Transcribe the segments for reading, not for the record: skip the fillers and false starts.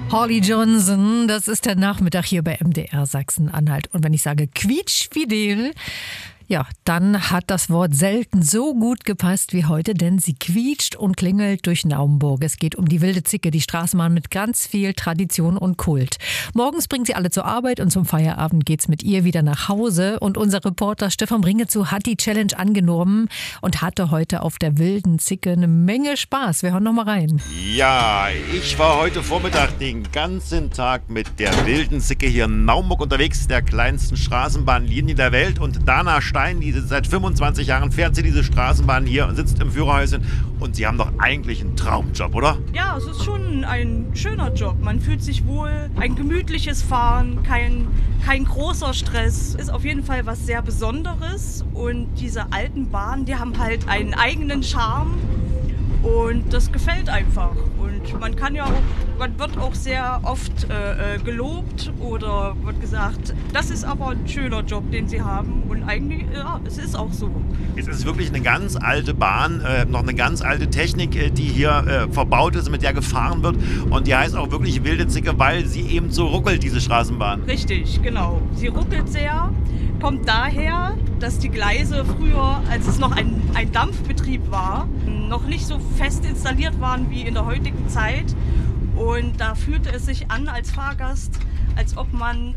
Holly Johnson, das ist der Nachmittag hier bei MDR Sachsen-Anhalt. Und wenn ich sage quietschfidel, ja, dann hat das Wort selten so gut gepasst wie heute, denn sie quietscht und klingelt durch Naumburg. Es geht um die wilde Zicke, die Straßenbahn mit ganz viel Tradition und Kult. Morgens bringt sie alle zur Arbeit und zum Feierabend geht's mit ihr wieder nach Hause. Und unser Reporter Stefan Bringezu hat die Challenge angenommen und hatte heute auf der wilden Zicke eine Menge Spaß. Wir hören noch mal rein. Ja, ich war heute Vormittag den ganzen Tag mit der wilden Zicke hier in Naumburg unterwegs, der kleinsten Straßenbahnlinie der Welt. Und Dana Stein, seit 25 Jahren fährt sie diese Straßenbahn hier und sitzt im Führerhäuschen. Und Sie haben doch eigentlich einen Traumjob, oder? Ja, es ist schon ein schöner Job. Man fühlt sich wohl, ein gemütliches Fahren, kein großer Stress. Ist auf jeden Fall was sehr Besonderes. Und diese alten Bahnen, die haben halt einen eigenen Charme. Und das gefällt einfach. Und man wird auch sehr oft gelobt oder wird gesagt, das ist aber ein schöner Job, den sie haben. Und eigentlich, ja, es ist auch so. Es ist wirklich eine ganz alte Bahn, noch eine ganz alte Technik, die hier verbaut ist, mit der gefahren wird. Und die heißt auch wirklich wilde Zicke, weil sie eben so ruckelt, diese Straßenbahn. Richtig, genau. Sie ruckelt sehr. Kommt daher, dass die Gleise früher, als es noch ein Dampfbetrieb war, noch nicht so fest installiert waren wie in der heutigen Zeit. Und da fühlte es sich an als Fahrgast, als ob man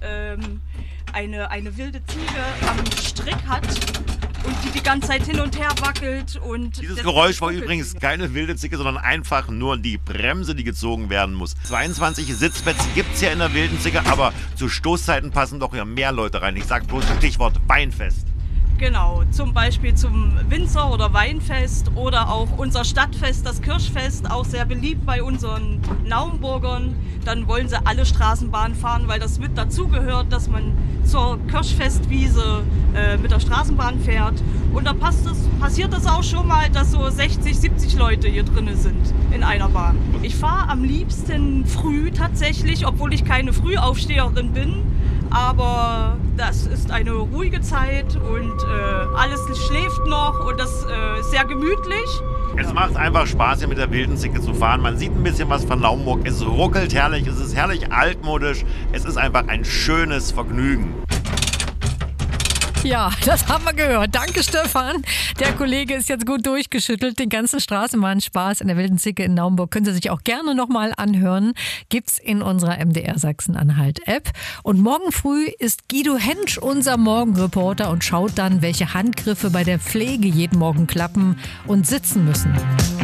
eine wilde Ziege am Strick hat und die ganze Zeit hin und her wackelt. Und dieses Geräusch war übrigens keine wilde Zicke, sondern einfach nur die Bremse, die gezogen werden muss. 22 Sitzplätze gibt es ja in der wilden Zicke, aber zu Stoßzeiten passen doch ja mehr Leute rein. Ich sage bloß Stichwort Weinfest. Genau, zum Beispiel zum Winzer- oder Weinfest oder auch unser Stadtfest, das Kirschfest, auch sehr beliebt bei unseren Naumburgern. Dann wollen sie alle Straßenbahn fahren, weil das mit dazugehört, dass man zur Kirschfestwiese mit der Straßenbahn fährt. Und da passiert es auch schon mal, dass so 60, 70 Leute hier drin sind in einer Bahn. Ich fahre am liebsten früh tatsächlich, obwohl ich keine Frühaufsteherin bin. Aber das ist eine ruhige Zeit und alles schläft noch und das ist sehr gemütlich. Es macht einfach Spaß, hier mit der wilden Zicke zu fahren. Man sieht ein bisschen was von Naumburg. Es ruckelt herrlich, es ist herrlich altmodisch. Es ist einfach ein schönes Vergnügen. Ja, das haben wir gehört. Danke, Stefan. Der Kollege ist jetzt gut durchgeschüttelt. Den ganzen Straßenbahnspaß in der wilden Zicke in Naumburg können Sie sich auch gerne nochmal anhören. Gibt's in unserer MDR Sachsen-Anhalt-App. Und morgen früh ist Guido Hentsch unser Morgenreporter und schaut dann, welche Handgriffe bei der Pflege jeden Morgen klappen und sitzen müssen.